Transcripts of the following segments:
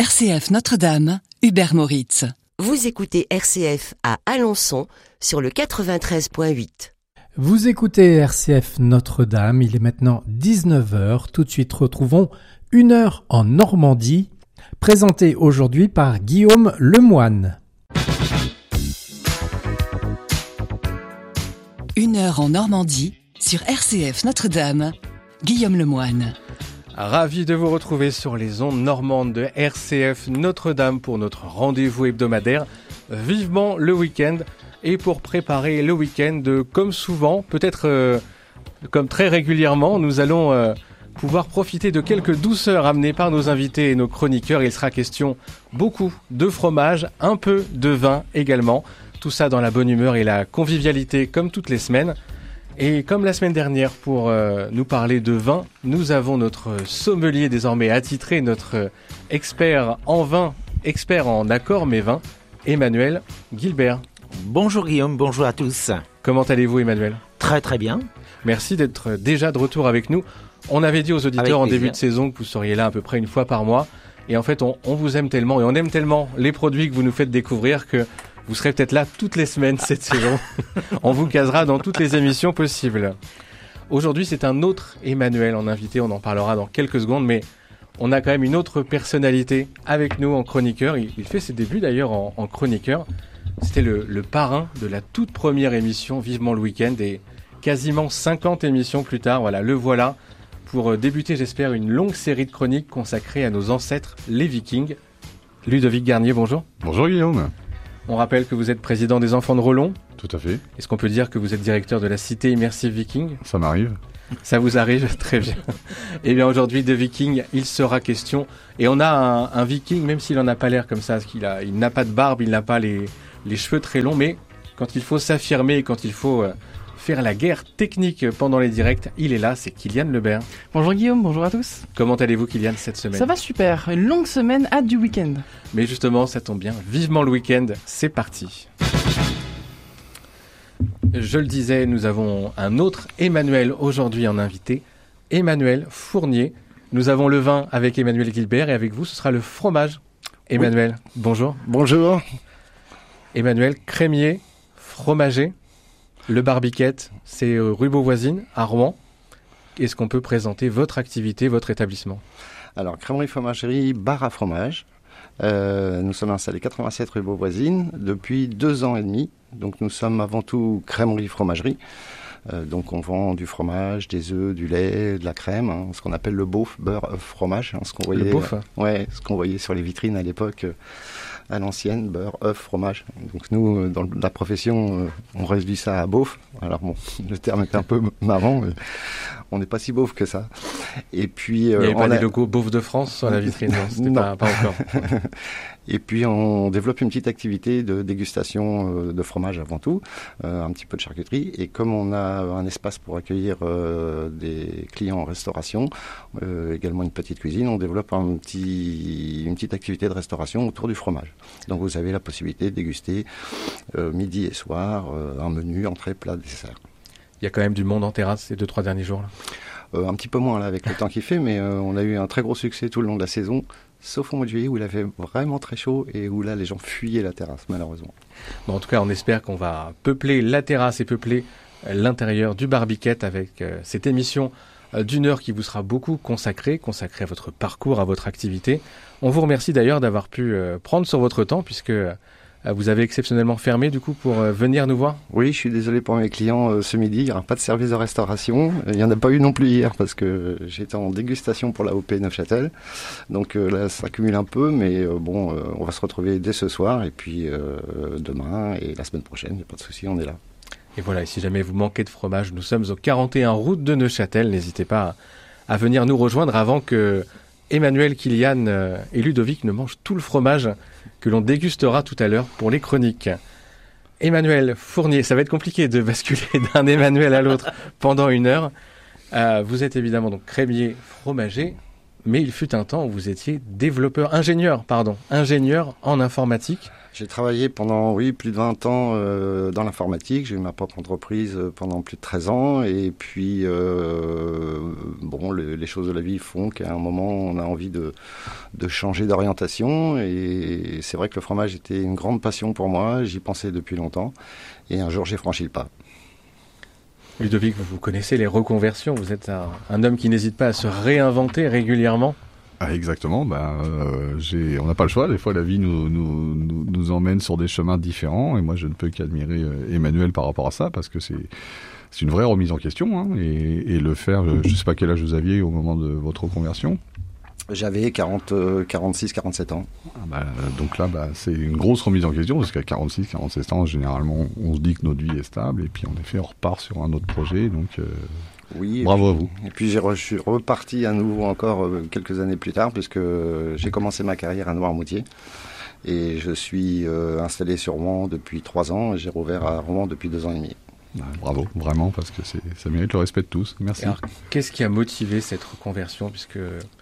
RCF Notre-Dame, Hubert Moritz. Vous écoutez RCF à Alençon sur le 93.8. Vous écoutez RCF Notre-Dame, il est maintenant 19h. Tout de suite, retrouvons Une heure en Normandie, présentée aujourd'hui par Guillaume Lemoine. Une heure en Normandie, sur RCF Notre-Dame, Guillaume Lemoine. Ravi de vous retrouver sur les ondes normandes de RCF Notre-Dame pour notre rendez-vous hebdomadaire. Vivement le week-end. Et pour préparer le week-end, comme souvent, peut-être comme très régulièrement, nous allons pouvoir profiter de quelques douceurs amenées par nos invités et nos chroniqueurs. Il sera question beaucoup de fromage, un peu de vin également. Tout ça dans la bonne humeur et la convivialité comme toutes les semaines. Et comme la semaine dernière, pour nous parler de vin, nous avons notre sommelier désormais attitré, notre expert en vin, expert en accords mais vins, Emmanuel Guilbert. Bonjour Guillaume, bonjour à tous. Comment allez-vous Emmanuel ? Très très bien. Merci d'être déjà de retour avec nous. On avait dit aux auditeurs en début de saison que vous seriez là à peu près une fois par mois. Et en fait, on vous aime tellement et on aime tellement les produits que vous nous faites découvrir que vous serez peut-être là toutes les semaines cette saison. On vous casera dans toutes les émissions possibles. Aujourd'hui, c'est un autre Emmanuel en invité. On en parlera dans quelques secondes, mais on a quand même une autre personnalité avec nous en chroniqueur. Il fait ses débuts d'ailleurs en chroniqueur. C'était le parrain de la toute première émission Vivement le week-end et quasiment 50 émissions plus tard, voilà, le voilà pour débuter, j'espère, une longue série de chroniques consacrées à nos ancêtres, les Vikings. Ludovic Garnier, bonjour. Bonjour Guillaume. On rappelle que vous êtes président des Enfants de Rollon. Tout à fait. Est-ce qu'on peut dire que vous êtes directeur de la Cité Immersive Viking ? Ça m'arrive. Ça vous arrive ? Très bien. Eh bien aujourd'hui de Viking, il sera question. Et on a un Viking, même s'il n'en a pas l'air comme ça, il n'a pas de barbe, il n'a pas les cheveux très longs, mais quand il faut s'affirmer et quand il faut faire la guerre technique pendant les directs, il est là, c'est Kylian Lebert. Bonjour Guillaume, bonjour à tous. Comment allez-vous Kylian cette semaine ? Ça va super, une longue semaine, hâte du week-end. Mais justement, ça tombe bien, vivement le week-end, c'est parti. Je le disais, nous avons un autre Emmanuel aujourd'hui en invité, Emmanuel Fournier. Nous avons le vin avec Emmanuel Guilbert et avec vous, ce sera le fromage. Emmanuel, oui. Bonjour. Bonjour. Emmanuel, crémier, fromager, le Barbiquette, c'est rue Beauvoisine, à Rouen. Est-ce qu'on peut présenter votre activité, votre établissement ? Alors, crèmerie fromagerie, bar à fromage. Nous sommes installés 87 rue Beauvoisine depuis 2 ans et demi. Donc, nous sommes avant tout crèmerie fromagerie. Donc, on vend du fromage, des œufs, du lait, de la crème, ce qu'on appelle le beauf, beurre, œuf, fromage. Ce qu'on voyait, le beauf ce qu'on voyait sur les vitrines à l'époque. À l'ancienne, beurre, œuf, fromage. Donc nous, dans la profession, on réduit ça à beauf. Alors bon, le terme est un peu marrant, mais on n'est pas si beauf que ça. Et puis, il n'y avait pas des logos beauf de France sur la vitrine, non, c'était pas encore. Et puis on développe une petite activité de dégustation de fromage avant tout, un petit peu de charcuterie. Et comme on a un espace pour accueillir des clients en restauration, également une petite cuisine, on développe une petite activité de restauration autour du fromage. Donc vous avez la possibilité de déguster midi et soir un menu, entrée, plat, dessert. Il y a quand même du monde en terrasse ces 2-3 derniers jours là. Un petit peu moins là avec le temps qu'il fait, mais on a eu un très gros succès tout le long de la saison, sauf au mois de juillet où il avait vraiment très chaud et où là les gens fuyaient la terrasse malheureusement. Bon, en tout cas on espère qu'on va peupler la terrasse et peupler l'intérieur du Barbiquette avec cette émission d'1 heure qui vous sera beaucoup consacrée à votre parcours, à votre activité. On vous remercie d'ailleurs d'avoir pu prendre sur votre temps puisque vous avez exceptionnellement fermé du coup pour venir nous voir. Oui, je suis désolé pour mes clients ce midi, il n'y aura pas de service de restauration. Il n'y en a pas eu non plus hier parce que j'étais en dégustation pour la OP Neufchâtel. Donc là, ça cumule un peu, mais on va se retrouver dès ce soir et puis demain et la semaine prochaine, il n'y a pas de souci, on est là. Et voilà, et si jamais vous manquez de fromage, nous sommes au 41 route de Neufchâtel. N'hésitez pas à venir nous rejoindre avant que Emmanuel, Kylian et Ludovic ne mangent tout le fromage que l'on dégustera tout à l'heure pour les chroniques. Emmanuel Fournier, ça va être compliqué de basculer d'un Emmanuel à l'autre pendant 1 heure. Vous êtes évidemment donc crémier fromager, mais il fut un temps où vous étiez ingénieur en informatique. J'ai travaillé pendant, plus de 20 ans dans l'informatique. J'ai eu ma propre entreprise pendant plus de 13 ans. Et puis, les choses de la vie font qu'à un moment, on a envie de changer d'orientation. Et c'est vrai que le fromage était une grande passion pour moi. J'y pensais depuis longtemps. Et un jour, j'ai franchi le pas. Ludovic, vous connaissez les reconversions. Vous êtes un homme qui n'hésite pas à se réinventer régulièrement. Ah, exactement. On n'a pas le choix. Des fois, la vie nous emmène sur des chemins différents. Et moi, je ne peux qu'admirer Emmanuel par rapport à ça, parce que c'est une vraie remise en question. Hein, et le faire, je ne sais pas quel âge vous aviez au moment de votre reconversion. J'avais 46, 47 ans. Donc là, c'est une grosse remise en question, parce qu'à 46, 47 ans, généralement, on se dit que notre vie est stable, et puis en effet, on repart sur un autre projet, donc bravo à vous. Et puis je suis reparti à nouveau encore quelques années plus tard, puisque j'ai commencé ma carrière à Noirmoutier, et je suis installé sur Rouen depuis 3 ans, et j'ai rouvert à Rouen depuis 2 ans et demi. Bravo, vraiment, parce que ça mérite le respect de tous. Merci. Alors, qu'est-ce qui a motivé cette reconversion, puisque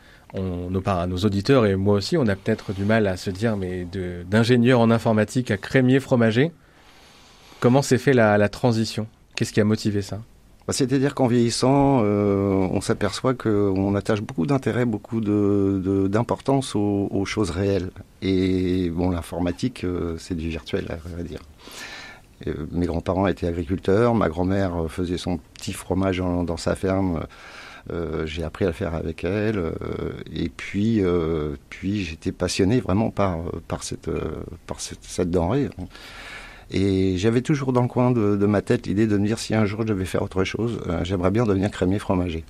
nos auditeurs et moi aussi, on a peut-être du mal à se dire, mais d'ingénieur en informatique à crémier fromager, comment s'est fait la transition? Qu'est-ce qui a motivé ça? C'est-à-dire qu'en vieillissant, on s'aperçoit qu'on attache beaucoup d'intérêt, beaucoup d'importance aux choses réelles. Et l'informatique, c'est du virtuel, à vrai dire. Mes grands-parents étaient agriculteurs, ma grand-mère faisait son petit fromage dans sa ferme. J'ai appris à le faire avec elle, et puis j'étais passionné vraiment par cette denrée. Et j'avais toujours dans le coin de ma tête l'idée de me dire, si un jour je devais faire autre chose, j'aimerais bien devenir crémier fromager.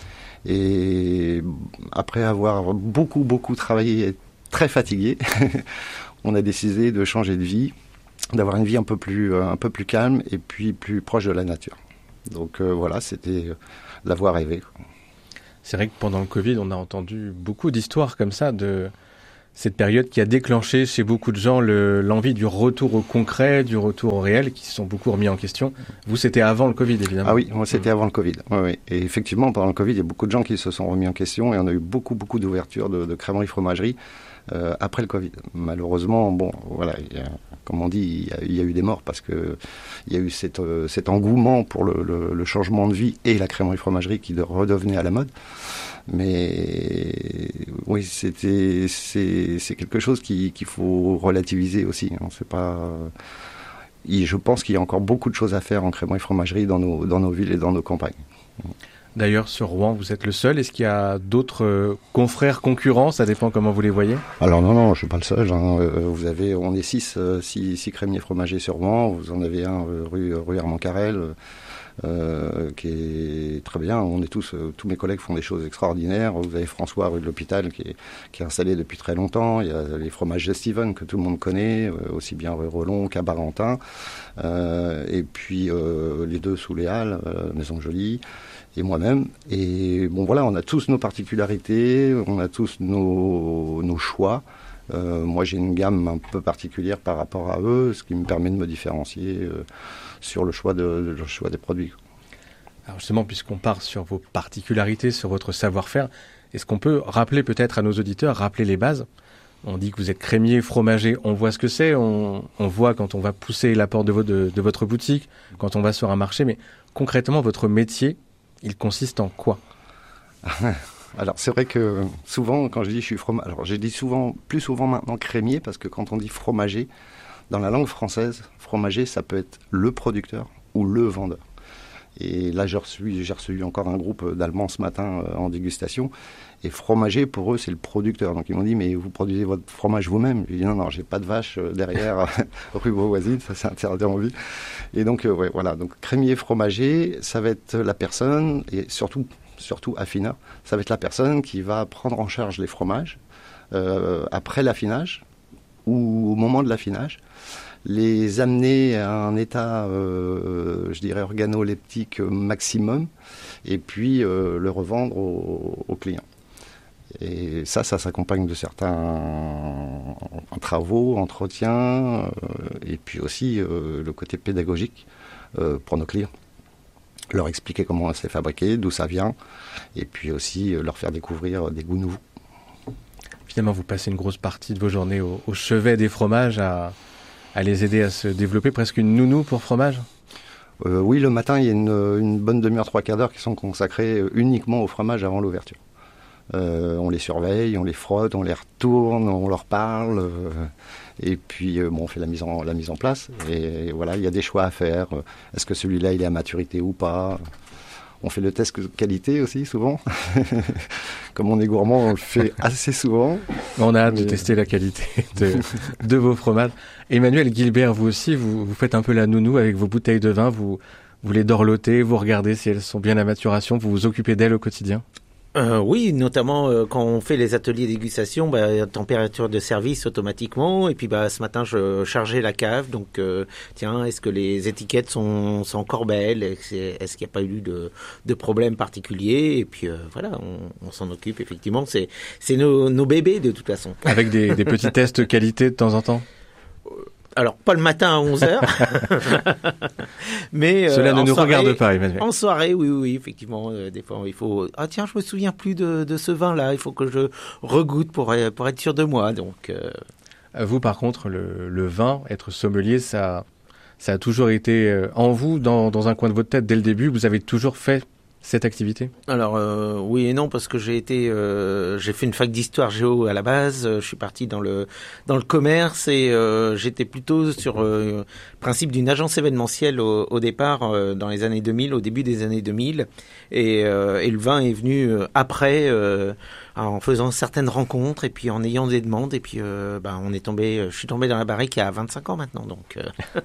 Et après avoir beaucoup travaillé et très fatigué, on a décidé de changer de vie, d'avoir une vie un peu plus calme et puis plus proche de la nature. Donc c'était l'avoir rêvé. C'est vrai que pendant le Covid, on a entendu beaucoup d'histoires comme ça, de cette période qui a déclenché chez beaucoup de gens l'envie du retour au concret, du retour au réel, qui se sont beaucoup remis en question. Vous, c'était avant le Covid, évidemment. Ah oui, moi, c'était avant le Covid. Oui. Et effectivement, pendant le Covid, il y a beaucoup de gens qui se sont remis en question, et on a eu beaucoup d'ouvertures de crèmeries-fromageries après le Covid. Malheureusement, comme on dit, il y a eu des morts, parce que il y a eu cet engouement pour le changement de vie et la crèmerie-fromagerie qui redevenait à la mode. Mais oui, c'est quelque chose qu'il faut relativiser aussi. Hein. C'est pas. Je pense qu'il y a encore beaucoup de choses à faire en crèmerie-fromagerie dans nos villes et dans nos campagnes. D'ailleurs, sur Rouen, vous êtes le seul. Est-ce qu'il y a d'autres confrères concurrents? Ça dépend comment vous les voyez. Alors non, je suis pas le seul. Hein. On est 6 crémiers fromagers sur Rouen. Vous en avez un rue Armand Carrel, qui est très bien. On est tous mes collègues font des choses extraordinaires. Vous avez François rue de l'Hôpital qui est installé depuis très longtemps. Il y a les fromages de Steven que tout le monde connaît, aussi bien rue Rollon qu'à Barentin. Et puis les deux sous les Halles, Maison Jolie. Et moi-même. Et on a tous nos particularités, on a tous nos choix. Moi, j'ai une gamme un peu particulière par rapport à eux, ce qui me permet de me différencier sur le choix des produits. Alors justement, puisqu'on part sur vos particularités, sur votre savoir-faire, est-ce qu'on peut rappeler peut-être à nos auditeurs, rappeler les bases? On dit que vous êtes crémier, fromager, on voit ce que c'est, on voit quand on va pousser la porte de votre boutique, quand on va sur un marché, mais concrètement, votre métier, il consiste en quoi? Alors c'est vrai que souvent quand je dis je suis fromager, alors je dis plus souvent maintenant crémier, parce que quand on dit fromager, dans la langue française, fromager ça peut être le producteur ou le vendeur. Et là j'ai reçu encore un groupe d'Allemands ce matin en dégustation, et fromager pour eux c'est le producteur. Donc ils m'ont dit, mais vous produisez votre fromage vous-même? J'ai dit non, j'ai pas de vache derrière rue Beauvoisine, ça c'est interdit en vie. Et donc donc crémier fromager, ça va être la personne, et surtout affineur, ça va être la personne qui va prendre en charge les fromages après l'affinage ou au moment de l'affinage, les amener à un état, je dirais, organoleptique maximum, et puis le revendre aux clients. Et ça s'accompagne de certains travaux, entretiens, et puis aussi le côté pédagogique pour nos clients. Leur expliquer comment c'est fabriqué, d'où ça vient, et puis aussi leur faire découvrir des goûts nouveaux. Finalement, vous passez une grosse partie de vos journées au chevet des fromages à à les aider à se développer, presque une nounou pour fromage? Oui, le matin, il y a une bonne demi-heure, 3/4 d'heure qui sont consacrés uniquement au fromage avant l'ouverture. On les surveille, on les frotte, on les retourne, on leur parle, et puis on fait la mise en place. Et voilà, il y a des choix à faire. Est-ce que celui-là, il est à maturité ou pas? On fait le test qualité aussi, souvent. Comme on est gourmand, on le fait assez souvent. On a hâte de tester la qualité de vos fromages. Emmanuel Guilbert, vous aussi, vous faites un peu la nounou avec vos bouteilles de vin. Vous les dorlotez, vous regardez si elles sont bien à maturation, vous vous occupez d'elles au quotidien? Oui, notamment quand on fait les ateliers dégustation, température de service automatiquement. Et puis ce matin, je chargeais la cave. Donc, est-ce que les étiquettes sont encore belles? Est-ce qu'il n'y a pas eu de problème particulier? Et puis voilà, on s'en occupe effectivement. C'est nos bébés de toute façon. Avec des petits tests qualité de temps en temps? Alors, pas le matin à 11h, mais cela ne nous regarde pas, Emmanuel. En soirée, oui, effectivement. Des fois, il faut... Ah tiens, je me souviens plus de ce vin-là. Il faut que je regoute pour être sûr de moi. Donc, Vous, par contre, le vin, être sommelier, ça a toujours été en vous, dans un coin de votre tête dès le début. Vous avez toujours fait cette activité? Alors oui et non, parce que j'ai fait une fac d'histoire géo à la base. Je suis parti dans le commerce et j'étais plutôt sur le principe d'une agence événementielle au départ dans les années 2000, au début des années 2000, et le vin est venu après en faisant certaines rencontres et puis en ayant des demandes et puis je suis tombé dans la barrique il y a 25 ans maintenant, donc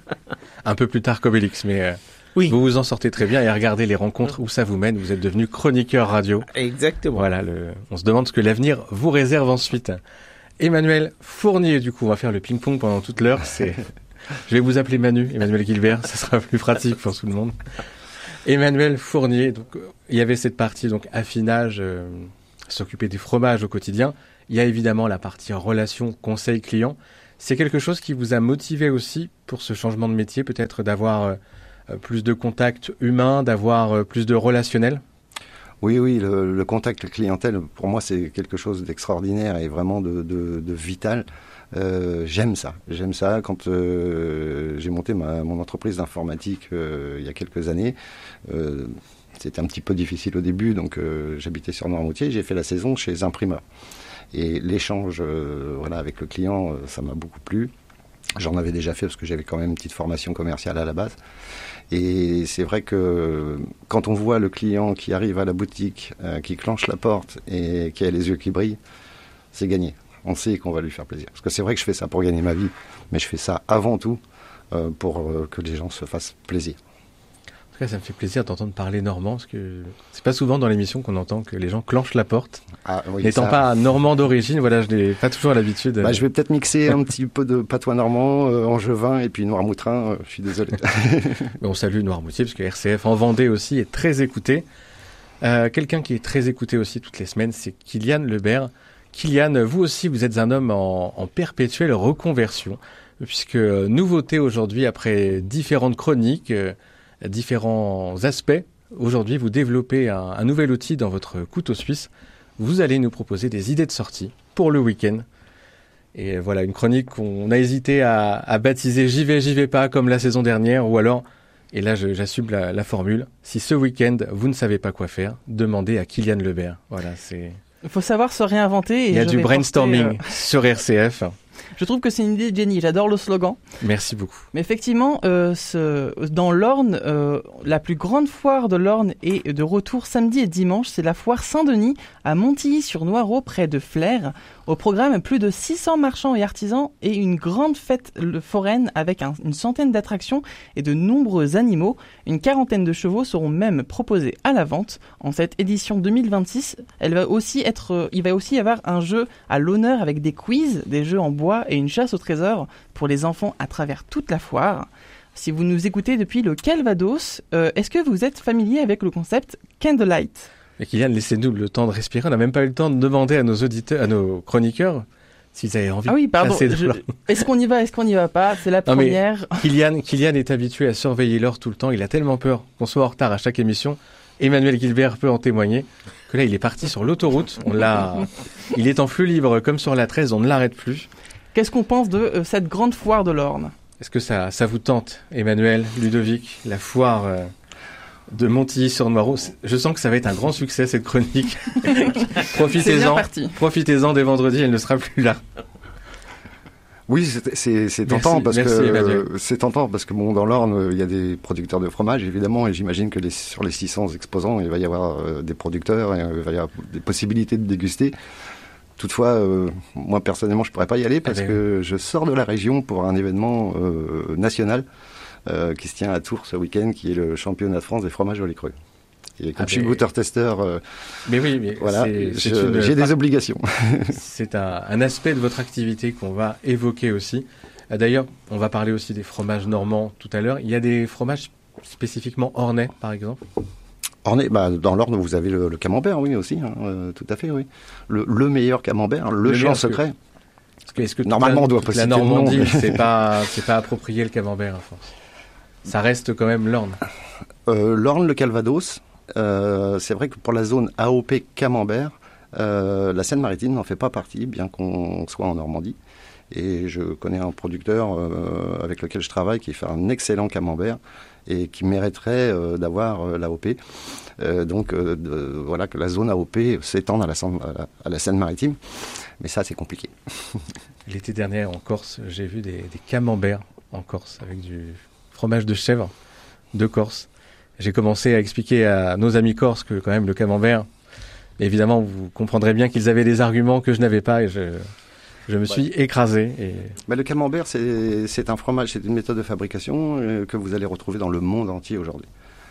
un peu plus tard qu'Obélix, mais oui. Vous vous en sortez très bien et regardez les rencontres où ça vous mène. Vous êtes devenu chroniqueur radio. Exactement. Voilà, on se demande ce que l'avenir vous réserve ensuite. Emmanuel Fournier, du coup, on va faire le ping-pong pendant toute l'heure. Je vais vous appeler Manu, Emmanuel Guilbert, ça sera plus pratique pour tout le monde. Emmanuel Fournier, donc il y avait cette partie donc affinage, s'occuper des fromages au quotidien. Il y a évidemment la partie relation, conseil client. C'est quelque chose qui vous a motivé aussi pour ce changement de métier, peut-être d'avoir plus de contact humain, d'avoir plus de relationnel? Oui, le contact clientèle, pour moi, c'est quelque chose d'extraordinaire et vraiment de vital. J'aime ça. Quand j'ai monté mon entreprise d'informatique il y a quelques années, c'était un petit peu difficile au début, donc j'habitais sur Noirmoutier, j'ai fait la saison chez Imprimeur. Et l'échange avec le client, ça m'a beaucoup plu. J'en avais déjà fait parce que j'avais quand même une petite formation commerciale à la base. Et c'est vrai que quand on voit le client qui arrive à la boutique, qui clenche la porte et qui a les yeux qui brillent, c'est gagné. On sait qu'on va lui faire plaisir. Parce que c'est vrai que je fais ça pour gagner ma vie, mais je fais ça avant tout pour que les gens se fassent plaisir. En tout cas, ça me fait plaisir d'entendre parler normand, parce que c'est pas souvent dans l'émission qu'on entend que les gens clenchent la porte. Ah, oui, n'étant pas normand d'origine, voilà, je n'ai pas toujours l'habitude. Je vais peut-être mixer un petit peu de patois normand, angevin et puis noirmoutrin, je suis désolé. On salue Noirmoutier, parce que RCF en Vendée aussi est très écouté. Quelqu'un qui est très écouté aussi toutes les semaines, c'est Kylian Lebert. Kylian, vous aussi, vous êtes un homme en perpétuelle reconversion, puisque nouveauté aujourd'hui, après différentes chroniques, différents aspects. Aujourd'hui, vous développez un nouvel outil dans votre couteau suisse. Vous allez nous proposer des idées de sortie pour le week-end. Et voilà, une chronique qu'on a hésité à baptiser « J'y vais pas » comme la saison dernière, ou alors, et là j'assume la formule, si ce week-end vous ne savez pas quoi faire, demandez à Kylian Lebert. Voilà, c'est... Il faut savoir se réinventer. Et il y a du brainstorming sur RCF. Je trouve que c'est une idée de génie. J'adore le slogan. Merci beaucoup. Mais effectivement, dans l'Orne, la plus grande foire de l'Orne est de retour samedi et dimanche. C'est la foire Saint-Denis à Montilly-sur-Noireau, près de Flers. Au programme, plus de 600 marchands et artisans et une grande fête foraine avec une centaine d'attractions et de nombreux animaux. Une quarantaine de chevaux seront même proposés à la vente. En cette édition 2026, il va aussi y avoir un jeu à l'honneur avec des quiz, des jeux en bois et une chasse au trésor pour les enfants à travers toute la foire. Si vous nous écoutez depuis le Calvados, est-ce que vous êtes familier avec le concept Candlelight ? Mais Kylian, laissez-nous le temps de respirer. On n'a même pas eu le temps de demander à nos auditeurs, à nos chroniqueurs, s'ils avaient envie de passer Est-ce qu'on y va, est-ce qu'on n'y va pas ? C'est la première. Kylian est habitué à surveiller l'heure tout le temps. Il a tellement peur qu'on soit en retard à chaque émission. Emmanuel Guilbert peut en témoigner. Que là, il est parti sur l'autoroute. Il est en flux libre comme sur la 13. On ne l'arrête plus. Qu'est-ce qu'on pense de cette grande foire de l'Orne ? Est-ce que ça vous tente, Emmanuel, Ludovic, la foire de Montilly-sur-Noireau? Je sens que ça va être un grand succès, cette chronique. Profitez-en dès vendredi, elle ne sera plus là. Oui, c'est tentant parce que bon, dans l'Orne, il y a des producteurs de fromage évidemment, et j'imagine que sur les 600 exposants, il va y avoir des producteurs et il va y avoir des possibilités de déguster. Toutefois, moi personnellement, je pourrais pas y aller parce que je sors de la région pour un événement national qui se tient à Tours ce week-end, qui est le championnat de France des fromages au lait cru. Et comme je suis goûteur-testeur, voilà, j'ai des obligations. C'est un aspect de votre activité qu'on va évoquer aussi. D'ailleurs, on va parler aussi des fromages normands tout à l'heure. Il y a des fromages spécifiquement ornais, par exemple? Ornais, dans l'Orne, vous avez le camembert, oui, aussi. Tout à fait, oui. Le meilleur camembert, le champ secret. Est-ce que normalement, on doit posséder la Normandie, c'est pas approprié le camembert, à force. Ça reste quand même l'Orne. L'Orne, le Calvados. C'est vrai que pour la zone AOP Camembert, la Seine-Maritime n'en fait pas partie, bien qu'on soit en Normandie. Et je connais un producteur avec lequel je travaille qui fait un excellent camembert et qui mériterait d'avoir l'AOP. Donc voilà, que la zone AOP s'étende à la Seine-Maritime. Mais ça, c'est compliqué. L'été dernier, en Corse, j'ai vu des camemberts en Corse avec du fromage de chèvre de Corse. J'ai commencé à expliquer à nos amis corses que quand même le camembert, évidemment, vous comprendrez bien qu'ils avaient des arguments que je n'avais pas et je me suis écrasé. Mais le camembert, c'est un fromage, c'est une méthode de fabrication que vous allez retrouver dans le monde entier aujourd'hui.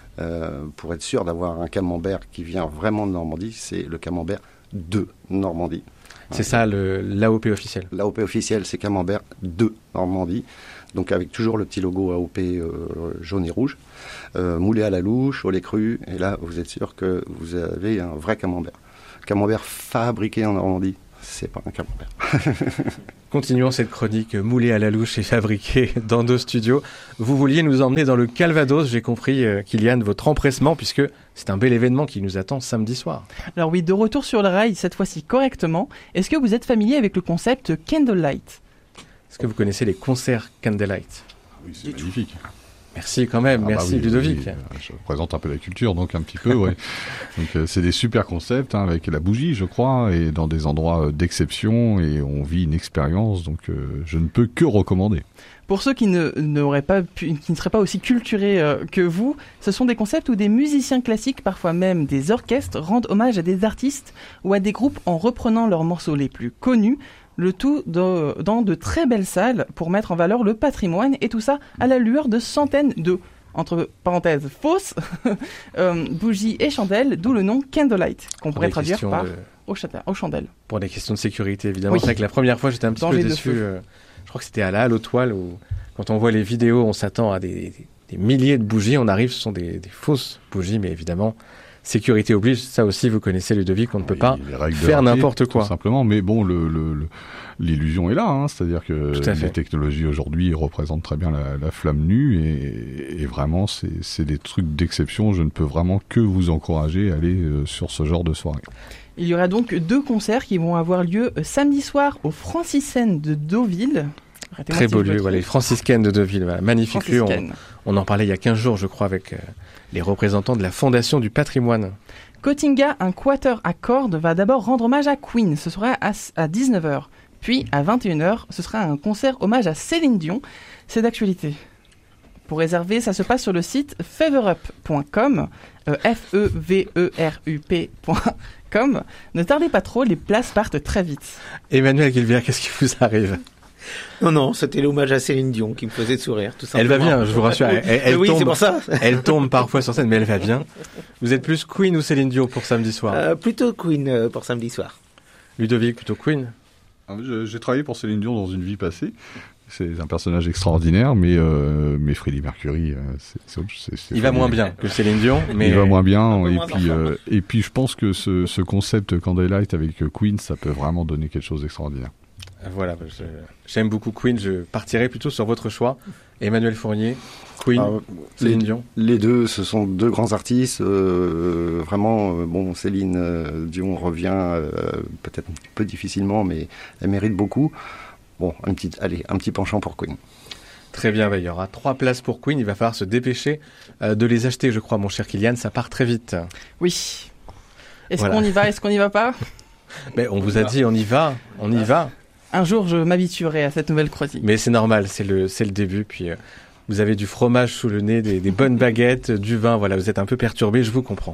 Pour être sûr d'avoir un camembert qui vient vraiment de Normandie, c'est le camembert de Normandie. C'est ça l'AOP officiel. L'AOP officiel, c'est camembert de Normandie. Donc avec toujours le petit logo AOP jaune et rouge, moulé à la louche, au lait cru, et là vous êtes sûr que vous avez un vrai camembert. Camembert fabriqué en Normandie, c'est pas un camembert. Continuons cette chronique moulée à la louche et fabriquée dans nos studios. Vous vouliez nous emmener dans le Calvados, j'ai compris, Kylian, votre empressement, puisque c'est un bel événement qui nous attend samedi soir. Alors oui, de retour sur le rail, cette fois-ci correctement. Est-ce que vous êtes familier avec le concept Candlelight ? Est-ce que vous connaissez les concerts Candlelight? Oui, c'est magnifique. Merci quand même, merci Ludovic. Oui, je représente un peu la culture, donc un petit peu, oui. Donc c'est des super concepts avec la bougie, je crois, et dans des endroits d'exception, et on vit une expérience, donc je ne peux que recommander. Pour ceux qui ne seraient pas aussi culturés que vous, ce sont des concepts où des musiciens classiques, parfois même des orchestres, rendent hommage à des artistes ou à des groupes en reprenant leurs morceaux les plus connus. Le tout dans de très belles salles pour mettre en valeur le patrimoine, et tout ça à la lueur de centaines de, entre parenthèses, fausses bougies et chandelles, d'où le nom Candlelight, qu'on pourrait traduire par aux chandelles. Pour des questions de sécurité, évidemment. Oui. C'est vrai que la première fois, j'étais un petit peu déçu. Je crois que c'était à la Halle aux Toiles, où quand on voit les vidéos, on s'attend à des milliers de bougies. On arrive, ce sont des fausses bougies, mais évidemment... Sécurité oblige, ça aussi vous connaissez Ludovic, on ne peut pas faire n'importe quoi. Tout simplement, mais bon, l'illusion est là, hein, c'est-à-dire que les technologies aujourd'hui représentent très bien la flamme nue et vraiment c'est des trucs d'exception. Je ne peux vraiment que vous encourager à aller sur ce genre de soirée. Il y aura donc 2 concerts qui vont avoir lieu samedi soir au Franciscaines de Deauville. Très beau lieu, voilà, les Franciscaines de Deauville, voilà, magnifique lieu. On en parlait il y a 15 jours, je crois, avec les représentants de la Fondation du patrimoine. Cotinga, un quatuor à cordes, va d'abord rendre hommage à Queen, ce sera à 19h. Puis, à 21h, ce sera un concert hommage à Céline Dion. C'est d'actualité. Pour réserver, ça se passe sur le site feverup.com, feverup.com. Ne tardez pas trop, les places partent très vite. Emmanuel Guilbert, qu'est-ce qui vous arrive ? Non, c'était l'hommage à Céline Dion qui me faisait sourire, tout simplement. Elle va bien, je vous rassure. Elle oui, tombe, c'est pour ça. Elle tombe parfois sur scène, mais elle va bien. Vous êtes plus Queen ou Céline Dion pour samedi soir ? Plutôt Queen pour samedi soir. Ludovic, plutôt Queen ? J'ai travaillé pour Céline Dion dans une vie passée. C'est un personnage extraordinaire, mais Freddie Mercury, il va moins bien que Céline Dion, mais il va moins bien. Et puis je pense que ce concept Candlelight avec Queen, ça peut vraiment donner quelque chose d'extraordinaire. Voilà, j'aime beaucoup Queen, je partirai plutôt sur votre choix. Emmanuel Fournier, Queen, Céline Dion. Les deux, ce sont 2 grands artistes. Vraiment, Céline Dion revient peut-être un peu difficilement, mais elle mérite beaucoup. Bon, un petit penchant pour Queen. Très bien, il y aura 3 places pour Queen. Il va falloir se dépêcher de les acheter, je crois, mon cher Kylian. Ça part très vite. Oui. Est-ce qu'on y va? Est-ce qu'on n'y va pas? Mais on vous a dit, on y va. Un jour, je m'habituerai à cette nouvelle croisière. Mais c'est normal, c'est le début. Puis vous avez du fromage sous le nez, des bonnes baguettes, du vin. Voilà, vous êtes un peu perturbé, je vous comprends.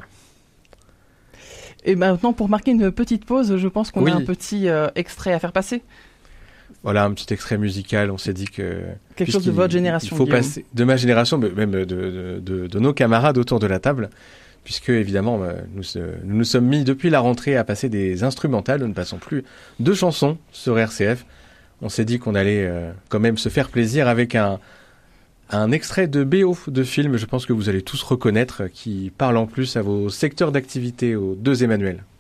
Et maintenant, pour marquer une petite pause, je pense qu'on a un petit extrait à faire passer. Voilà, un petit extrait musical. On s'est dit que quelque chose de votre génération. Il faut passer de ma génération, mais même de nos camarades autour de la table, puisque évidemment nous sommes mis depuis la rentrée à passer des instrumentales. Nous ne passons plus de chansons sur RCF. On s'est dit qu'on allait quand même se faire plaisir avec un extrait de BO de film. Je pense que vous allez tous reconnaître, qui parle en plus à vos secteurs d'activité, aux deux Emmanuel.